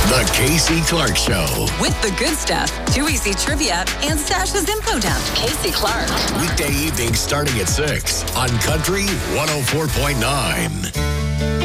The Casey Clark Show. With the good stuff, Too Easy Trivia, and Sash's Info Dump. Casey Clark. Weekday evenings starting at 6 on Country 104.9.